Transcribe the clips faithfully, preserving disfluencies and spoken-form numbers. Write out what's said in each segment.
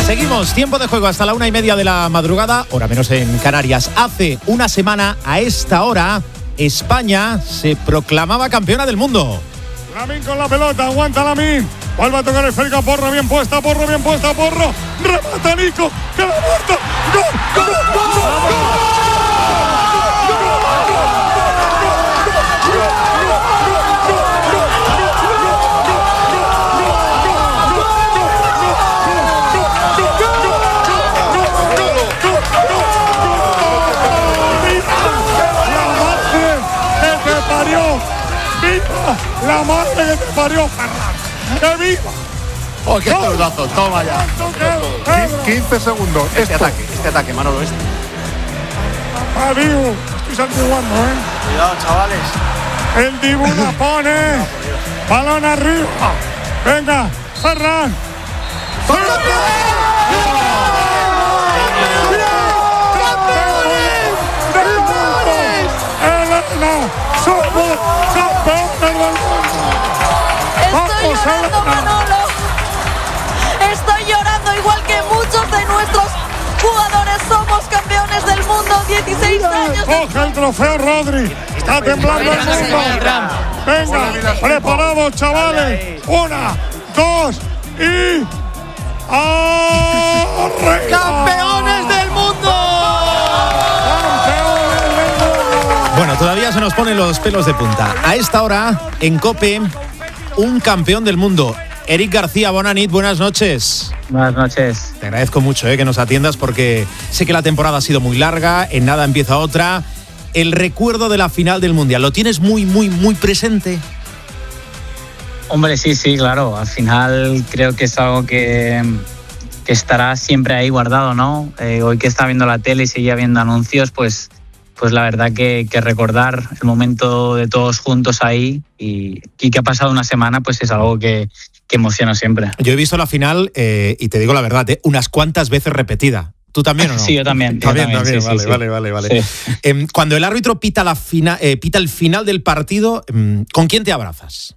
Seguimos, tiempo de juego hasta la una y media de la madrugada, hora menos en Canarias. Hace una semana, a esta hora, España se proclamaba campeona del mundo. Lamín con la pelota, aguanta Lamín. Vuelve a tocar el esférica, Porro bien puesta, Porro bien puesta, Porro. Remata Nico, que la muerta. ¡Gol! ¡Gol! ¡Gol! ¡Gol! La madre que te parió, Ferran. ¡Que viva! ¡Oh, qué zurdazo! Toma ya. quince segundos. Este Esto. ataque, este ataque, Manolo, este. ¡Ah, Dibu! Estoy santiguando, ¿eh? Cuidado, chavales. El Dibu la pone. Balón arriba. Venga, Ferran. ¡Elena! ¡Somos campeones del mundo! Estoy llorando, Manolo. Estoy llorando igual que muchos de nuestros jugadores. Somos campeones del mundo, dieciséis años. Coge el trofeo, Rodri. Está temblando el mundo. Venga, preparados, chavales. Una, dos y... ¡arriba! ¡Campeones del mundo! Bueno, todavía se nos ponen los pelos de punta. A esta hora, en COPE, un campeón del mundo. Eric García, bona nit, buenas noches. Buenas noches. Te agradezco mucho eh, que nos atiendas porque sé que la temporada ha sido muy larga, en nada empieza otra. El recuerdo de la final del Mundial, ¿lo tienes muy, muy, muy presente? Hombre, sí, sí, claro. Al final creo que es algo que, que estará siempre ahí guardado, ¿no? Eh, hoy que está viendo la tele y seguía viendo anuncios, pues... pues la verdad que, que recordar el momento de todos juntos ahí y, y que ha pasado una semana, pues es algo que, que emociona siempre. Yo he visto la final, eh, y te digo la verdad, eh, unas cuantas veces repetida. ¿Tú también o no? Sí, yo también. También, yo también, también. sí, Vale, sí, vale, sí. vale, vale. Sí. Eh, cuando el árbitro pita, la fina, eh, pita el final del partido, eh, ¿con quién te abrazas?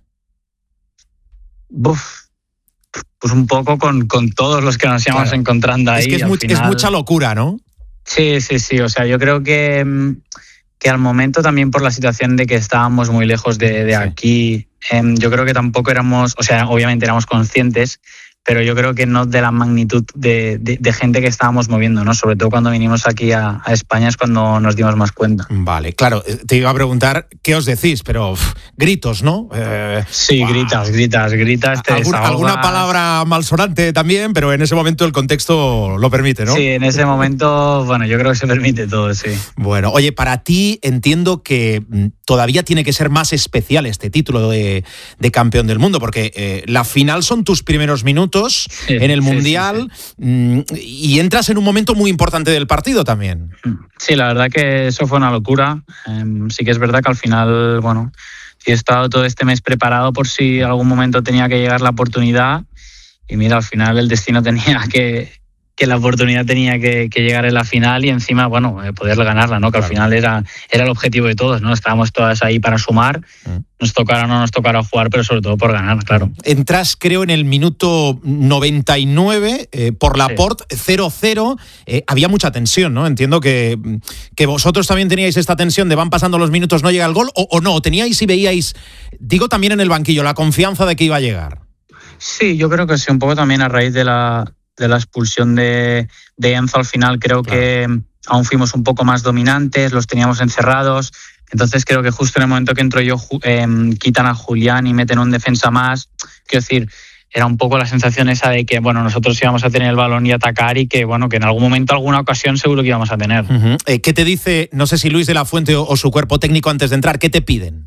Uf, pues un poco con, con todos los que nos íbamos Claro. encontrando ahí. Es que es, al mu- final... es mucha locura, ¿no? Sí, sí, sí. O sea, yo creo que, que al momento también por la situación de que estábamos muy lejos de, de Sí. aquí, eh, yo creo que tampoco éramos, o sea, obviamente éramos conscientes, pero yo creo que no de la magnitud de, de, de gente que estábamos moviendo, ¿no? Sobre todo cuando vinimos aquí a, a España es cuando nos dimos más cuenta. Vale, claro, eh, te iba a preguntar qué os decís, pero uf, gritos, ¿no? Eh, Sí, ¡guau! gritas, gritas, gritas. Te Alguna, alguna desahogas. palabra malsonante también, pero en ese momento el contexto lo permite, ¿no? Sí, en ese momento, bueno, yo creo que se permite todo, sí. Bueno, oye, para ti entiendo que mm, todavía tiene que ser más especial este título de, de campeón del mundo, porque eh, la final son tus primeros minutos Sí, en el sí, Mundial sí, mm, y entras en un momento muy importante del partido también. Sí, la verdad que eso fue una locura. Eh, sí que es verdad que al final, bueno, sí he estado todo este mes preparado por si algún momento tenía que llegar la oportunidad y mira, al final el destino tenía que, que la oportunidad tenía que, que llegar en la final y encima, bueno, eh, poder ganarla, ¿no? Que Claro. al final era, era el objetivo de todos, ¿no? Estábamos todas ahí para sumar, Mm. nos tocara o no nos tocara jugar, pero sobre todo por ganar, claro. Entras, creo, en el minuto noventa y nueve eh, por Laporte, Sí. cero cero. Eh, había mucha tensión, ¿no? Entiendo que, que vosotros también teníais esta tensión de van pasando los minutos, no llega el gol, o, o no, teníais y veíais, digo también en el banquillo, la confianza de que iba a llegar. Sí, yo creo que sí, un poco también a raíz de la, de la expulsión de, de Enzo al final creo Claro. que aún fuimos un poco más dominantes, los teníamos encerrados, entonces creo que justo en el momento que entro yo ju- eh, quitan a Julián y meten un defensa más, quiero decir, era un poco la sensación esa de que bueno, nosotros íbamos a tener el balón y atacar y que bueno, que en algún momento, alguna ocasión seguro que íbamos a tener. Uh-huh. Eh, ¿Qué te dice, no sé si Luis de la Fuente o, o su cuerpo técnico antes de entrar, qué te piden?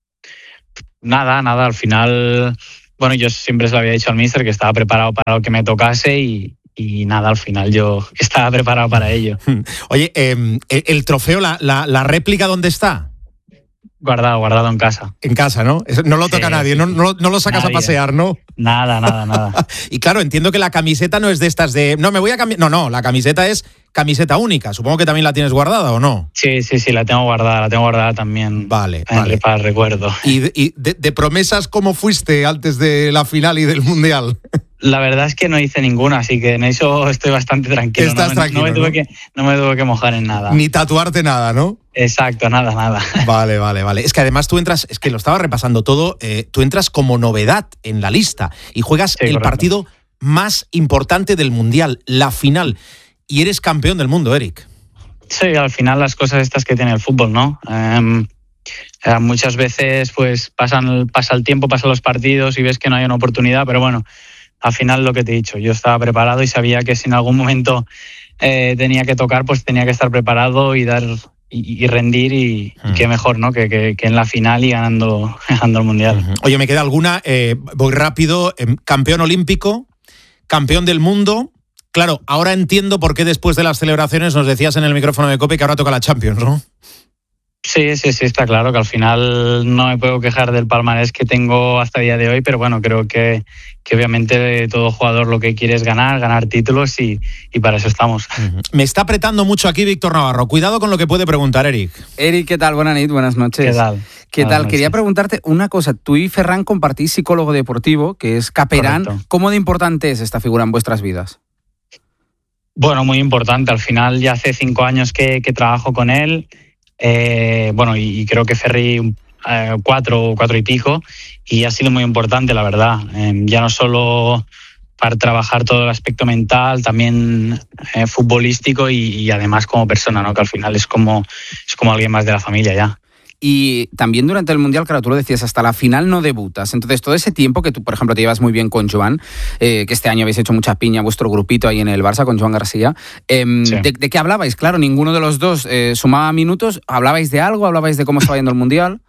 Nada, nada, al final, bueno, yo siempre se lo había dicho al míster que estaba preparado para lo que me tocase y, y nada, al final yo estaba preparado para ello. Oye, eh, el, el trofeo, la, la, la réplica, ¿dónde está? Guardado, guardado en casa. En casa, ¿no? Eso no lo toca Sí, nadie, sí, no, sí. no, no lo sacas Nadie. a pasear, ¿no? Nada, nada, nada. Y claro, entiendo que la camiseta no es de estas de, no, me voy a cambiar, no, no, la camiseta es camiseta única. Supongo que también la tienes guardada, ¿o no? Sí, sí, sí, la tengo guardada, la tengo guardada también. Vale, en, vale. Para el recuerdo. ¿Y, de, y de, de promesas cómo fuiste antes de la final y del Mundial? La verdad es que no hice ninguna, así que en eso estoy bastante tranquilo. Estás no, tranquilo, no me, tuve ¿no? Que, no me tuve que mojar en nada. Ni tatuarte nada, ¿no? Exacto, nada, nada. Vale, vale, vale. Es que además tú entras, es que lo estaba repasando todo, eh, tú entras como novedad en la lista y juegas Sí, el correcto. partido más importante del Mundial, la final, y eres campeón del mundo, Eric. Sí, al final las cosas estas que tiene el fútbol, ¿no? Eh, eh, muchas veces pues pasan, pasa el tiempo, pasan los partidos y ves que no hay una oportunidad, pero bueno, al final lo que te he dicho, yo estaba preparado y sabía que si en algún momento eh, tenía que tocar, pues tenía que estar preparado y dar y, y rendir y, Hmm. y qué mejor, ¿no? Que, que, que en la final y ganando, ganando el Mundial. Oye, me queda alguna, eh, voy rápido, eh, campeón olímpico, campeón del mundo. Claro, ahora entiendo por qué después de las celebraciones nos decías en el micrófono de COPE que ahora toca la Champions, ¿no? Sí, sí, sí, está claro que al final no me puedo quejar del palmarés que tengo hasta el día de hoy, pero bueno, creo que, que obviamente todo jugador lo que quiere es ganar, ganar títulos y, y para eso estamos. Uh-huh. Me está apretando mucho aquí Víctor Navarro. Cuidado con lo que puede preguntar, Eric. Eric, ¿qué tal? Buenas noches, buenas noches. ¿Qué tal? ¿Qué Buenas tal? noches. Quería preguntarte una cosa. Tú y Ferran compartís psicólogo deportivo, que es Caperán. Correcto. ¿Cómo de importante es esta figura en vuestras vidas? Bueno, muy importante. Al final ya hace cinco años que, que trabajo con él. Eh, bueno, y, y creo que Ferri eh, cuatro, cuatro y pico. Y ha sido muy importante, la verdad. Eh, ya no solo para trabajar todo el aspecto mental, también eh, futbolístico y, y además como persona, ¿no? Que al final es como, es como alguien más de la familia ya. Y también durante el Mundial, claro, tú lo decías, hasta la final no debutas. Entonces, todo ese tiempo que tú, por ejemplo, te llevas muy bien con Joan, eh, que este año habéis hecho mucha piña, vuestro grupito ahí en el Barça con Joan García, eh, Sí. ¿de, ¿de qué hablabais? Claro, ninguno de los dos eh, sumaba minutos. ¿Hablabais de algo? ¿Hablabais de cómo estaba yendo el Mundial?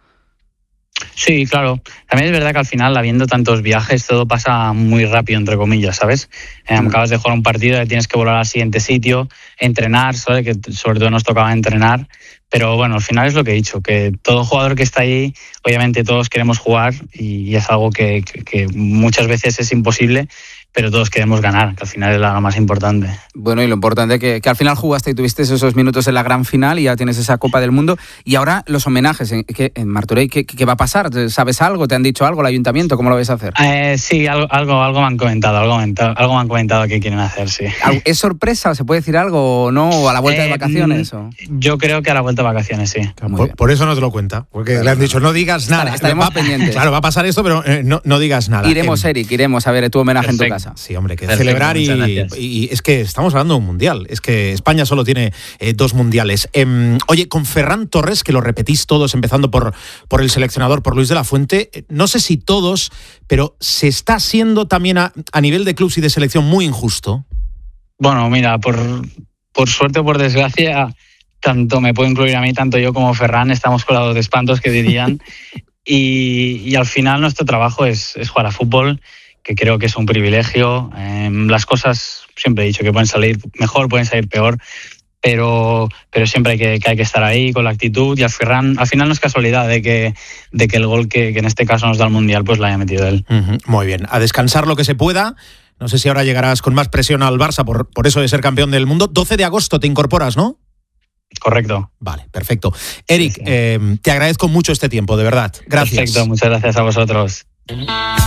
Sí, claro. También es verdad que al final, habiendo tantos viajes, todo pasa muy rápido, entre comillas, ¿sabes? Eh, Mm. Acabas de jugar un partido, ya tienes que volar al siguiente sitio, entrenar, ¿sabes? Que sobre todo nos tocaba entrenar. Pero bueno, al final es lo que he dicho, que todo jugador que está ahí, obviamente todos queremos jugar y, y es algo que, que, que muchas veces es imposible, pero todos queremos ganar, que al final es lo más importante. Bueno, y lo importante que, que al final jugaste y tuviste esos minutos en la gran final y ya tienes esa Copa del Mundo. Y ahora los homenajes en, que- en Martorell, ¿qué, ¿qué va a pasar? ¿Sabes algo? ¿Te han dicho algo el ayuntamiento? ¿Cómo lo vais a hacer? Eh, sí, algo, algo, algo me han comentado, algo, me han- algo me han comentado que quieren hacer, sí. ¿Es sorpresa? ¿Se puede decir algo o no? ¿O a la vuelta de Eh, vacaciones? O... Yo creo que a la vuelta de vacaciones, sí. Muy Por, bien. por eso no te lo cuenta, porque le han dicho no digas nada. Estaremos Va- pendientes. Claro, va a pasar esto, pero eh, no, no digas nada. Iremos, Em, Eric, iremos a ver tu homenaje en tu Perfecto. casa. Sí, hombre, que Perfecto, celebrar y, muchas gracias. y es que estamos hablando de un mundial. Es que España solo tiene eh, dos mundiales. Em, oye, con Ferran Torres, que lo repetís todos, empezando por, por el seleccionador, por Luis de la Fuente, eh, no sé si todos, pero se está siendo también a, a nivel de clubs y de selección muy injusto. Bueno, mira, por, por suerte o por desgracia, tanto me puedo incluir a mí, tanto yo como Ferran, estamos colados de espantos, que dirían. y, y al final nuestro trabajo es, es jugar a fútbol, que creo que es un privilegio. Eh, las cosas, siempre he dicho que pueden salir mejor, pueden salir peor, pero, pero siempre hay que, que hay que estar ahí con la actitud. Y al, Ferran, al final no es casualidad de que, de que el gol que, que en este caso nos da el Mundial pues lo haya metido él. Ujú, muy bien, a descansar lo que se pueda. No sé si ahora llegarás con más presión al Barça por, por eso de ser campeón del mundo. doce de agosto te incorporas, ¿no? Correcto. Vale, perfecto. Eric, Sí, sí. eh, te agradezco mucho este tiempo, de verdad. Gracias. Perfecto, muchas gracias a vosotros.